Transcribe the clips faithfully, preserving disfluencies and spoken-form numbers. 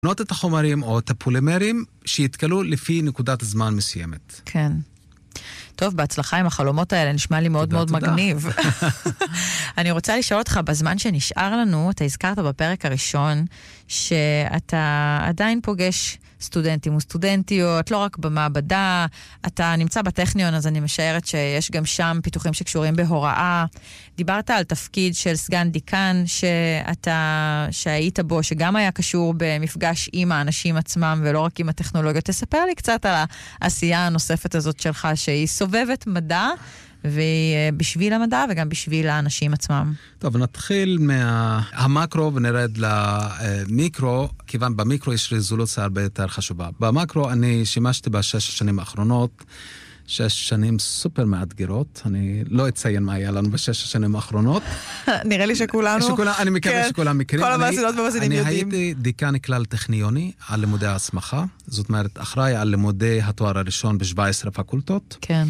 נות את החומרים או את הפולימרים שיתקלו לפי נקודת זמן מסוימת. כן. טוב, בהצלחה עם החלומות האלה, נשמע לי מאוד מאוד מגניב. אני רוצה לשאול אותך, בזמן שנשאר לנו, אתה הזכרת בפרק הראשון, שאתה עדיין פוגש סטודנטים וסטודנטיות, לא רק במעבדה, אתה נמצא בטכניון, אז אני משערת שיש גם שם פיתוחים שקשורים בהוראה. דיברת על תפקיד של סגן דיקן, שאתה, שהיית בו, שגם היה קשור במפגש עם האנשים עצמם, ולא רק עם הטכנולוגיות. תספר לי קצת על העשייה הנוספת הזאת שלך, שהיא סובבת מדע, והיא בשביל המדע וגם בשביל האנשים עצמם. טוב, נתחיל מהמקרו ונרד למיקרו, כיוון במיקרו יש רזולוציה הרבה יותר חשובה. במקרו אני שימשתי בשש השנים האחרונות, שש שנים סופר מאתגרות, אני לא אציין מה היה לנו בשש השנים האחרונות. נראה לי שכולנו... שכולם, אני מקווה שכולם מכירים. כל המאזינות ומאזינים יודעים. אני הייתי דיקן כלל טכניוני על לימודי ההסמכה, זאת אומרת, אחראי על לימודי התואר הראשון ב-שבע עשרה פקולטות. כן.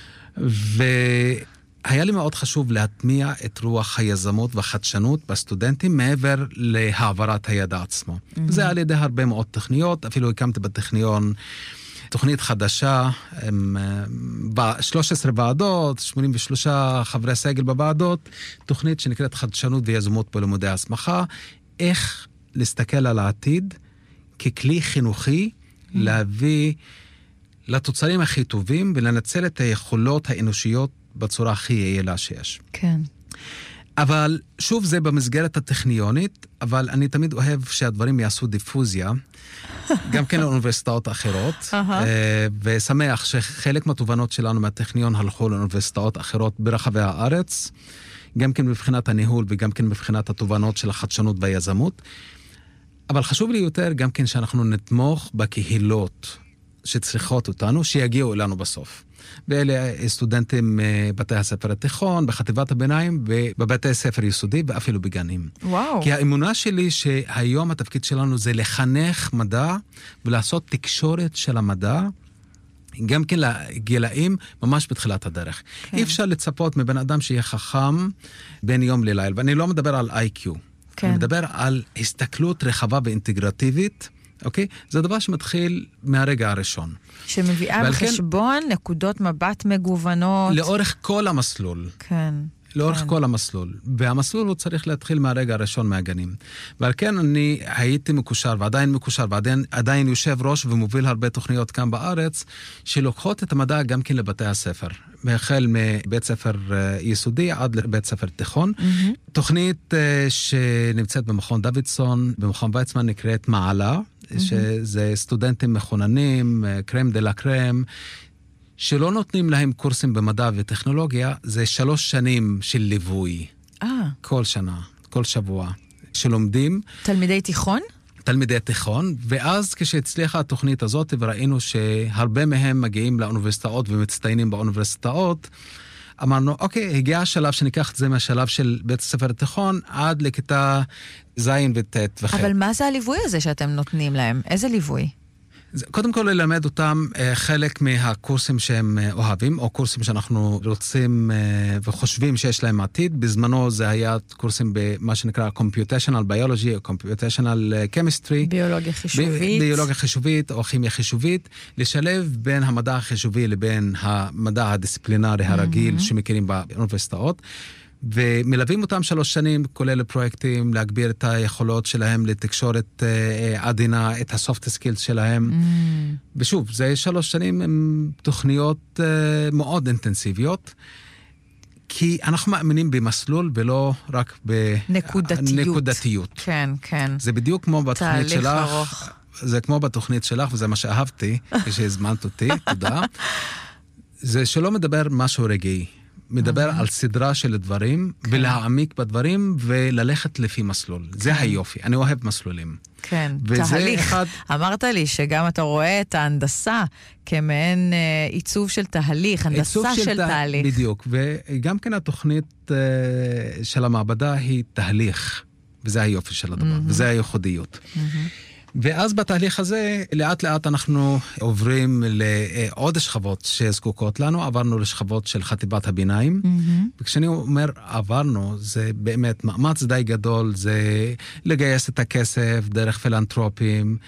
והיה לי מאוד חשוב להטמיע את רוח היזמות והחדשנות בסטודנטים מעבר להעברת הידע עצמו. Mm-hmm. זה על ידי הרבה מאוד תכניות, אפילו הקמתי בטכניון תוכנית חדשה, עם שלוש עשרה ועדות, שמונים ושלושה חברי סגל בוועדות, תוכנית שנקראת חדשנות ויזמות בלימודי ההסמכה, איך להסתכל על העתיד ככלי חינוכי, mm-hmm. להביא לתוצרים הכי טובים ולנצל את היכולות האנושיות בצורה הכי יעילה שיש. כן. אבל שוב זה במסגרת הטכניונית, אבל אני תמיד אוהב שהדברים יעשו דיפוזיה, גם כן לאוניברסיטאות אחרות, ושמח שחלק מהתובנות שלנו מהטכניון הלכו לאוניברסיטאות אחרות ברחבי הארץ, גם כן מבחינת הניהול וגם כן מבחינת התובנות של החדשנות והיזמות. אבל חשוב לי יותר גם כן שאנחנו נתמוך בקהילות, שצריכות אותנו, שיגיעו אלינו בסוף. ואלה סטודנטים בבתי הספר התיכון, בחטיבת הביניים, ובבתי הספר יסודי, ואפילו בגנים. וואו. כי האמונה שלי שהיום התפקיד שלנו זה לחנך מדע, ולעשות תקשורת של המדע, גם כן לגילאים ממש בתחילת הדרך. כן. אי אפשר לצפות מבן אדם שיהיה חכם בין יום ללילה, ואני לא מדבר על איי קיו. כן. אני מדבר על הסתכלות רחבה ואינטגרטיבית, אוקיי? זה דבר שמתחיל מהרגע הראשון. שמביאה בחשבון כן, נקודות מבט מגוונות. לאורך כל המסלול. כן. לאורך כן. כל המסלול. והמסלול הוא צריך להתחיל מהרגע הראשון מהגנים. ועל כן אני הייתי מקושר, ועדיין מקושר, ועדיין עדיין יושב ראש ומוביל הרבה תוכניות כאן בארץ, שלוקחות את המדע גם כן לבתי הספר. החל מבית ספר יסודי עד לבית ספר תיכון. Mm-hmm. תוכנית שנמצאת במכון דוידסון, במכון ויצמן נקראת מעלה, mm-hmm. שזה סטודנטים מכוננים, קרם דה לה קרם, שלא נותנים להם קורסים במדע וטכנולוגיה, זה שלוש שנים של ליווי. אה. כל שנה, כל שבוע, שלומדים. תלמידי תיכון? תלמידי תיכון, ואז כשהצליחה התוכנית הזאת, וראינו שהרבה מהם מגיעים לאוניברסיטאות ומצטיינים באוניברסיטאות, אמרנו, אוקיי, הגיע השלב שניקח את זה מהשלב של בית הספר התיכון, עד לכיתה זין וטט וחט. אבל מה זה הליווי הזה שאתם נותנים להם? איזה ליווי? קודם כל ללמד אותם חלק מהקורסים שהם אוהבים, או קורסים שאנחנו רוצים וחושבים שיש להם עתיד. בזמנו זה היה קורסים במה שנקרא Computational Biology או Computational Chemistry. ביולוגיה חישובית. ביולוגיה חישובית או כימיה חישובית. לשלב בין המדע החישובי לבין המדע הדיסציפלינרי הרגיל mm-hmm. שמכירים באוניברסיטאות. ומלווים אותם שלוש שנים, כולל פרויקטים, להגביר את היכולות שלהם לתקשורת אה, עדינה, את הסופט סקילס שלהם. Mm. ושוב, זה שלוש שנים עם תוכניות אה, מאוד אינטנסיביות, כי אנחנו מאמינים במסלול ולא רק בנקודתיות. נקודתיות. כן, כן. זה בדיוק כמו בתוכנית שלך. תהליך ארוך. זה כמו בתוכנית שלך, וזה מה שאהבתי, כשהזמנת אותי, תודה. זה שלא מדבר משהו רגעי. מדבר על סדרה של דברים, ולהעמיק בדברים, וללכת לפי מסלול. זה היופי. אני אוהב מסלולים. כן, תהליך. אמרת לי שגם אתה רואה את ההנדסה כמעין עיצוב של תהליך, הנדסה של תהליך. בדיוק, וגם כן התוכנית של המעבדה היא תהליך, וזה היופי של הדבר, וזה הייחודיות. ואז בתהליך הזה, לאט לאט אנחנו עוברים לעוד שכבות שזקוקות לנו, עברנו לשכבות של חטיבת הביניים, mm-hmm. וכשאני אומר עברנו, זה באמת מאמץ די גדול, זה לגייס את הכסף דרך פילנטרופים,